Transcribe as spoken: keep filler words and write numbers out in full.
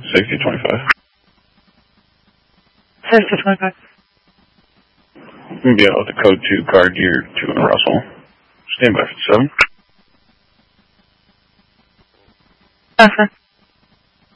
Safety twenty-five. Safety twenty-five. Yeah, with the code two card, you're two in Russell. Stand by for seven. Okay.